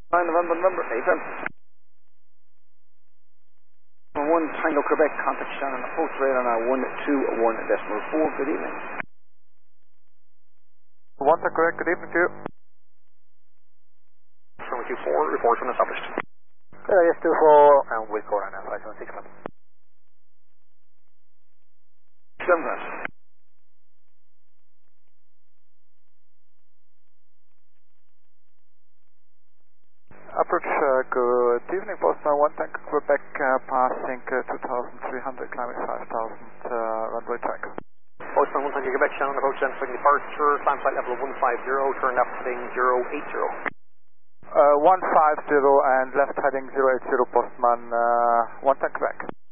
November, AFM. 1 Tango Quebec, contact Shannon, approach radar now 121.4, good evening. 1 Tango Quebec, good evening to you. 724, report when established. Yes, 24, and with Corona, 576. 7 grand. Approach, good evening, Postman 1 Tango Quebec, passing 2,300, climbing 5,000, runway track. Postman 1 Tango Quebec, Shannon, approach then departure, climb flight level 150, turn left heading 080. 150 and left heading 080, Postman 1 Tango Quebec.